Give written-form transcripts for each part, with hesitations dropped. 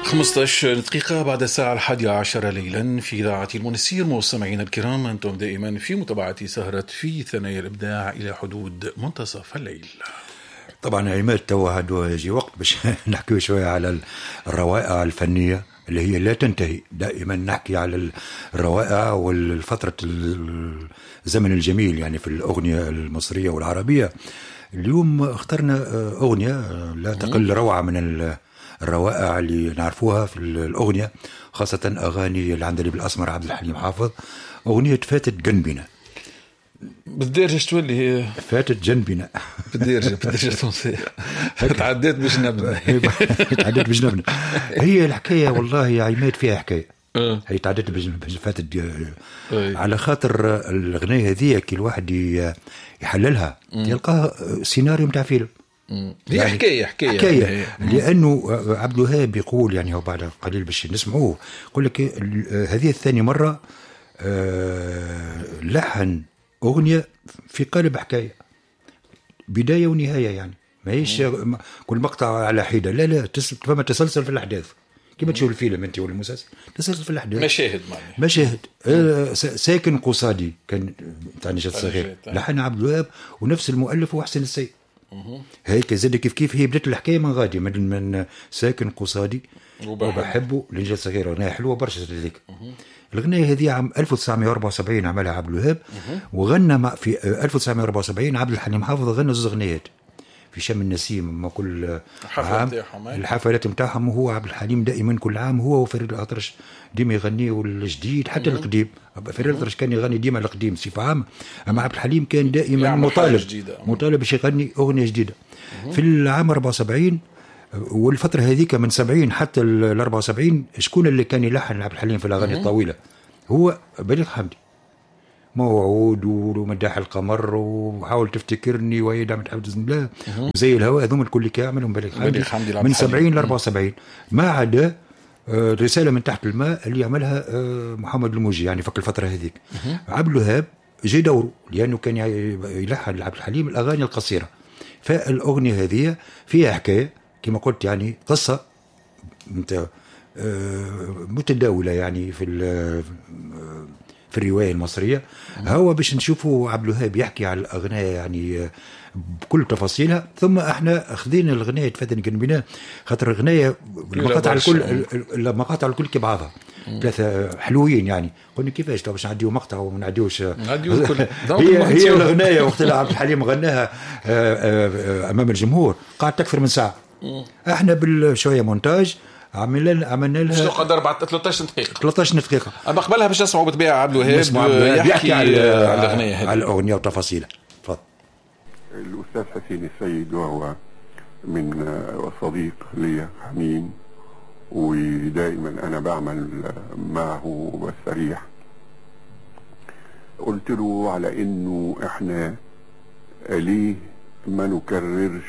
15 دقيقة بعد الساعة 11 ليلا في إذاعة المنسير. مستمعينا الكرام، أنتم دائما في متابعة سهرة في ثنايا الإبداع إلى حدود منتصف الليل. طبعا عماد توا يجي وقت باش نحكي شوية على الروائع الفنية اللي هي لا تنتهي. دائما نحكي على الروائع والفترة الزمن الجميل يعني في الأغنية المصرية والعربية. اليوم اخترنا أغنية لا تقل روعة من الروائع اللي نعرفوها في الأغنية، خاصة أغاني العندليب الأسمر عبد الحليم حافظ. أغنية فاتت جنبنا. بالدارجة تولي هي فاتت جنبنا بالدارجة تونسية. تعديت بجنبنا. تعديت بجنبنا. هي الحكاية والله يا عماد فيها حكاية. هي تعديت فاتت على خاطر الأغنية هذه كي الواحد يحللها يلقاها سيناريو متاع فيلم. هي يعني حكاية لأنه عبد الوهاب يقول يعني هو بعد قليل باش نسمعوه يقول لك هذه الثاني مرة لحن أغنية في قالب حكاية، بداية ونهاية، يعني ما هيش كل مقطع على حيدة، لا فما تسلسل في الأحداث كما تشوف الفيلم أنت ولا المسلسل، تسلسل في الأحداث، مشاهد. ساكن قصادي كان تاع نجاة الصغير لحن عبد الوهاب ونفس المؤلف هو حسين السيد. هيك زاد كيف هي بدات الحكايه من غادي من ساكن قصادي وبحبه لنجاة الصغير. أغنية حلوه برشا ذيك. الأغنية هذه عام 1974 عملها عبد الوهاب، وغنى في 1974 عبد الحليم حافظ غنى زوج أغنيات في شم النسيم. ما كل عام الحفلات نتاعهم هو عبد الحليم دائما كل عام هو وفريد الأطرش ديما يغنيوا الجديد حتى القديم. فريد الأطرش كان يغني ديما القديم صفة عامة، أما عبد الحليم كان دائما مطالب باش يغني أغنية جديدة. في العام 74 والفترة هذيك من 70 حتى ال 74 شكون اللي كان يلحن عبد الحليم في الأغاني الطويلة؟ هو بليغ حمدي. موعود ومداح القمر وحاول تفتكرني ويدا متحفظ الله وزي الهواء، هذوم الكل كامل بليغ حمدي من 70 ل 74. ما عدا رسالة من تحت الماء اللي عملها محمد الموجي يعني فك الفترة هذيك. عبد الوهاب جي دوره لأنه كان يلحن لعبد الحليم الأغاني القصيرة. فالأغنية هذه فيها حكاية كما قلت، يعني قصة متداولة يعني في الرواية المصرية. هو باش نشوفوا عبد الوهاب يحكي على الأغنية يعني بكل تفاصيلها، ثم احنا اخذين الأغنية فاتن جنبنا خاطر الأغنية المقاطع الكل كبعضها ثلاثة حلوين. يعني قلنا كيفاش باش نعديو مقطع وما نعديوش هي الأغنية وقت اللي عبد الحليم غناها أمام الجمهور قاعد تكثر من ساعة. احنا بالشوية مونتاج عملنا لها قدر 13 دقيقة. أما قبلها باش نسمعوا بالطبيعة عبد الوهاب يحكي على الأغنية هذه، على الأغنية وتفاصيلها. تفضل. الأستاذ حسين السيد وهو من صديق لي حميم، ودائما أنا بعمل معه بستريح. قلت له على إنه إحنا ليه ما نكررش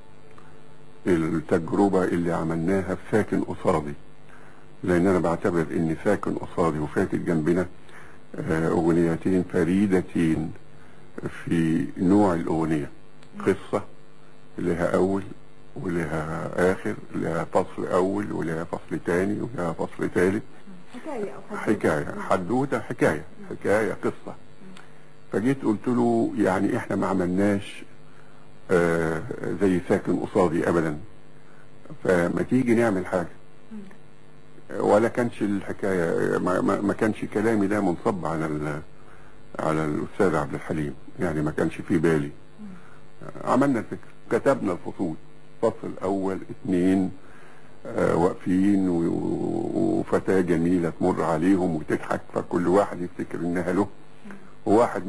التجربة اللي عملناها في ساكن قصادي، لأن أنا بعتبر إن ساكن قصادي وفاتت جنبنا أغنيتين فريدتين في نوع الأغنية. قصة لها أول ولها آخر، لها فصل أول ولها فصل تاني ولها فصل ثالث، حكاية حدوتة، حكاية قصة. فجيت قلت له يعني إحنا ما عملناش زي ساكن قصادي أبدا، فما تيجي نعمل حاجة. ولا كانش الحكاية ما كانش كلامي ده منصب على الأستاذ عبد الحليم، يعني ما كانش في بالي. عملنا الفكرة، كتبنا الفصول، فصل أول 2 واقفين وفتاة جميلة تمر عليهم وتضحك، فكل واحد يفتكر إنها له، وواحد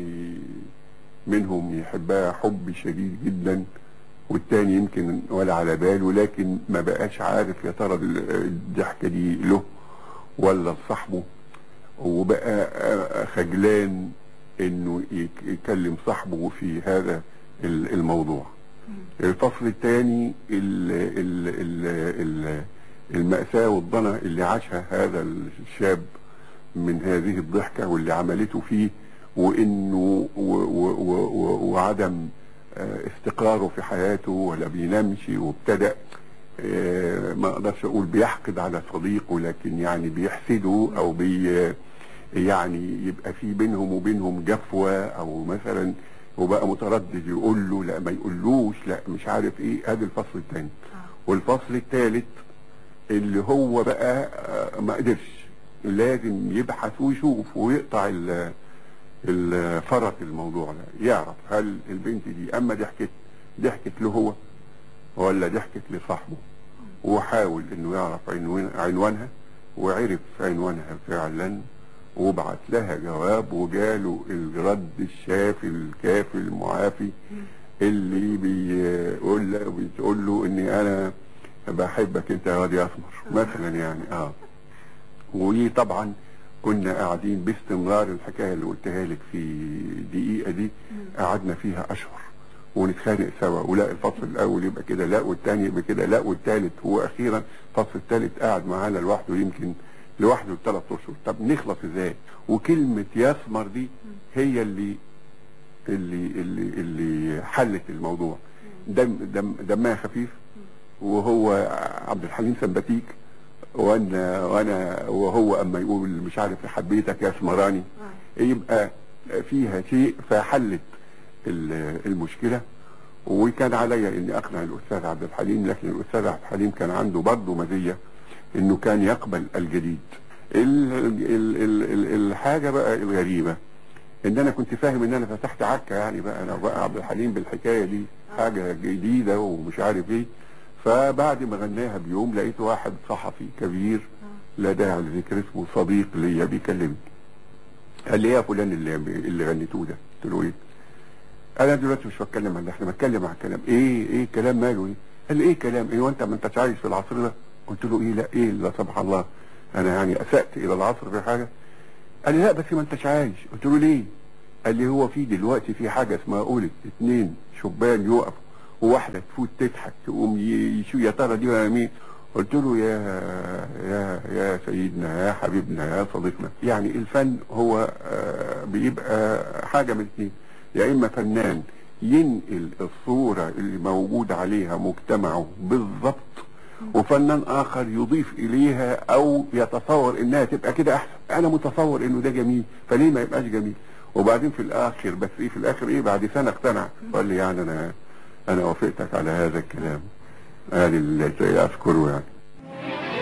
منهم يحبها حب شديد جدا، والتاني يمكن ولا على باله، لكن ما بقاش عارف يا ترى الضحكة دي له ولا لصاحبه، وبقى خجلان انه يكلم صاحبه في هذا الموضوع. الفصل الثاني المأساة والضنا اللي عاشها هذا الشاب من هذه الضحكة واللي عملته فيه، وانه وعدم استقراره في حياته ولا بينامش، وابتدأ ما اقدرش اقول بيحقد على صديقه، لكن يعني بيحسده او يعني يبقى في بينهم وبينهم جفوة، او مثلا وبقى متردد يقول له لا ما يقولوش لا مش عارف ايه. ادي الفصل الثاني. والفصل الثالث اللي هو بقى ما قدرش، لازم يبحث ويشوف ويقطع الفرط الموضوع ده، يعرف هل البنت دي اما ضحكت له هو ولا ضحكت لصاحبه، وحاول انه يعرف عنوانها، وعرف عنوانها فعلا، وبعت لها جواب، وجاله الرد الشافي الكافي المعافي اللي بتقول له اني انا بحبك انت يا واد يا اسمر مثلا يعني. وطبعا كنا قاعدين باستمرار، الحكايه اللي قلتها لك في دقيقه دي قعدنا فيها اشهر ونتخانق سوا، ولا الفصل الاول يبقى كده، لا والثاني يبقى كده، لا والثالث. واخيرا الفصل الثالث قاعد معانا لوحده، يمكن لوحده 3 اشهر. طب نخلص ازاي؟ وكلمه ياسمر دي هي اللي حلت الموضوع. دمها خفيف، وهو عبد الحليم سمباتيك، وهو اما يقول مش عارف حبيتك يا اسمراني يبقى فيها شيء، فحلت المشكله. وكان عليا اني اقنع الاستاذ عبد الحليم، لكن الاستاذ عبد الحليم كان عنده برضه مزيه انه كان يقبل الجديد. الحاجه بقى الغريبه ان انا كنت فاهم ان انا فتحت عكه، يعني بقى انا بقى عبد الحليم بالحكايه دي حاجه جديده ومش عارف ايه. فبعد ما غناها بيوم لقيت واحد صحفي كبير لا داعي لذكر اسمه، صديق ليا، بيكلمني قال لي يا فلان اللي غنيتوه ده. قلت له ايه؟ انا دلوقتي مش بتكلم عن ده، احنا بتكلم عن كلام. ايه كلام ماله ايه؟ قال لي ايه كلام ايه وانت ما انتش عايش في العصر ده؟ قلت له ايه لا ايه لا سبحان الله انا يعني اسأت الى العصر في حاجه؟ قال لي لا بس ما انتش عايش. قلت له ليه؟ قال لي هو في دلوقتي في حاجه اسمها قولت 2 شبان يقفوا وواحده تفوت تضحك تقوم يشو يا ترى دي ولا مين؟ قلت له يا سيدنا يا حبيبنا يا صديقنا، يعني الفن هو بيبقى حاجه من 2، يا اما فنان ينقل الصوره اللي موجود عليها مجتمعه بالظبط، وفنان اخر يضيف اليها او يتصور انها تبقى كده احسن. انا متصور انه ده جميل، فليه ما يبقاش جميل؟ وبعدين في الاخر بس ايه، في الاخر ايه، بعد سنه اقتنع وقال لي يعني انا وافقتك على هذا الكلام. قال اللي اذكره يعني